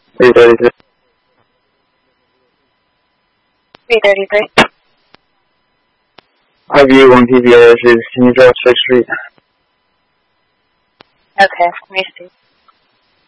333. 333. Highview 1 PBR issues. Can you drive 6th Street? Okay, let me see.